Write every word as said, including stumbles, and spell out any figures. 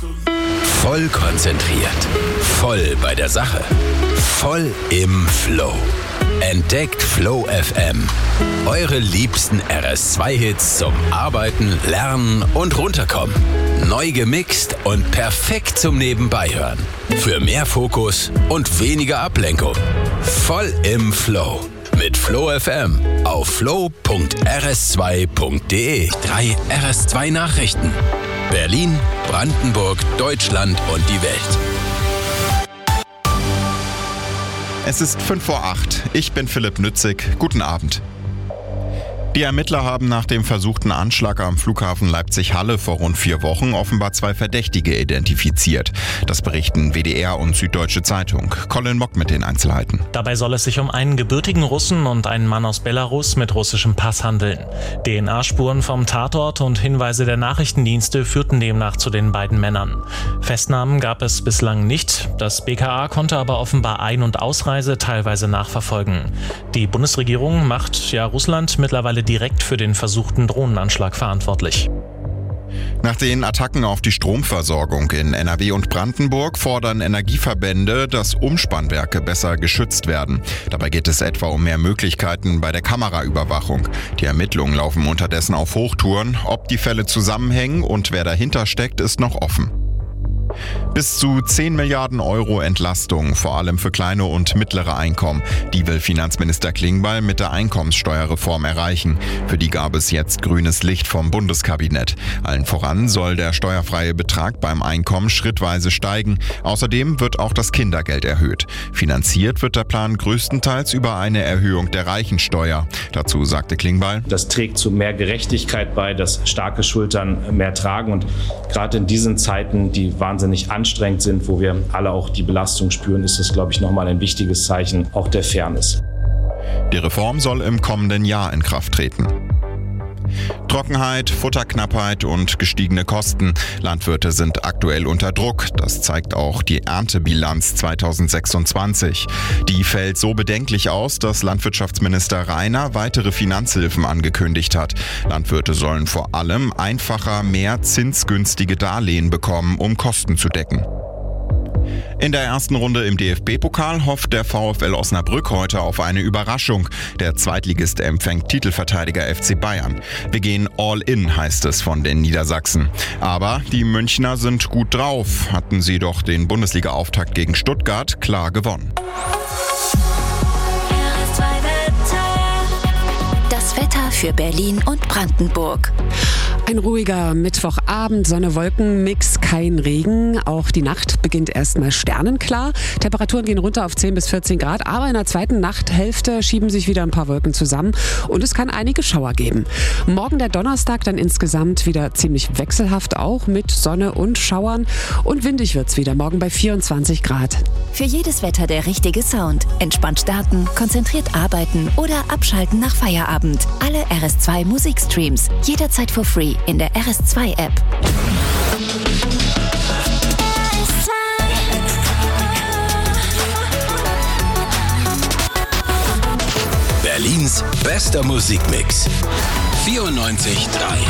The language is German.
Voll konzentriert. Voll bei der Sache. Voll im Flow. Entdeckt Flow F M. Eure liebsten R S zwei Hits zum Arbeiten, Lernen und Runterkommen. Neu gemixt und perfekt zum Nebenbeihören. Für mehr Fokus und weniger Ablenkung. Voll im Flow. Mit Flow F M auf flow punkt r s zwei punkt d e. Drei R S zwei Nachrichten. Berlin, Brandenburg, Deutschland und die Welt. Es ist fünf vor acht. Ich bin Philipp Nützig. Guten Abend. Die Ermittler haben nach dem versuchten Anschlag am Flughafen Leipzig-Halle vor rund vier Wochen offenbar zwei Verdächtige identifiziert. Das berichten W D R und Süddeutsche Zeitung. Colin Mock mit den Einzelheiten. Dabei soll es sich um einen gebürtigen Russen und einen Mann aus Belarus mit russischem Pass handeln. D N A-Spuren vom Tatort und Hinweise der Nachrichtendienste führten demnach zu den beiden Männern. Festnahmen gab es bislang nicht. Das B K A konnte aber offenbar Ein- und Ausreise teilweise nachverfolgen. Die Bundesregierung macht ja Russland mittlerweile direkt für den versuchten Drohnenanschlag verantwortlich. Nach den Attacken auf die Stromversorgung in N R W und Brandenburg fordern Energieverbände, dass Umspannwerke besser geschützt werden. Dabei geht es etwa um mehr Möglichkeiten bei der Kameraüberwachung. Die Ermittlungen laufen unterdessen auf Hochtouren. Ob die Fälle zusammenhängen und wer dahinter steckt, ist noch offen. Bis zu zehn Milliarden Euro Entlastung, vor allem für kleine und mittlere Einkommen. Die will Finanzminister Klingbeil mit der Einkommenssteuerreform erreichen. Für die gab es jetzt grünes Licht vom Bundeskabinett. Allen voran soll der steuerfreie Betrag beim Einkommen schrittweise steigen. Außerdem wird auch das Kindergeld erhöht. Finanziert wird der Plan größtenteils über eine Erhöhung der Reichensteuer. Dazu sagte Klingbeil: Das trägt zu mehr Gerechtigkeit bei, dass starke Schultern mehr tragen. Und gerade in diesen Zeiten, die wahnsinnig anstrengend sind, wo wir alle auch die Belastung spüren, ist das, glaube ich, nochmal ein wichtiges Zeichen auch der Fairness. Die Reform soll im kommenden Jahr in Kraft treten. Trockenheit, Futterknappheit und gestiegene Kosten. Landwirte sind aktuell unter Druck. Das zeigt auch die Erntebilanz zweitausendsechsundzwanzig. Die fällt so bedenklich aus, dass Landwirtschaftsminister Rainer weitere Finanzhilfen angekündigt hat. Landwirte sollen vor allem einfacher mehr zinsgünstige Darlehen bekommen, um Kosten zu decken. In der ersten Runde im D F B-Pokal hofft der VfL Osnabrück heute auf eine Überraschung. Der Zweitligist empfängt Titelverteidiger F C Bayern. Wir gehen all in, heißt es von den Niedersachsen. Aber die Münchner sind gut drauf. Hatten sie doch den Bundesliga-Auftakt gegen Stuttgart klar gewonnen. Das Wetter für Berlin und Brandenburg. Ein ruhiger Mittwochabend, Sonne-Wolken-Mix, kein Regen. Auch die Nacht beginnt erstmal sternenklar. Temperaturen gehen runter auf zehn bis vierzehn Grad, aber in der zweiten Nachthälfte schieben sich wieder ein paar Wolken zusammen und es kann einige Schauer geben. Morgen der Donnerstag dann insgesamt wieder ziemlich wechselhaft, auch mit Sonne und Schauern. Und windig wird's wieder, morgen bei vierundzwanzig Grad. Für jedes Wetter der richtige Sound. Entspannt starten, konzentriert arbeiten oder abschalten nach Feierabend. Alle R S zwei Musikstreams, jederzeit for free in der R S zwei App. Berlins bester Musikmix. vierundneunzig Komma drei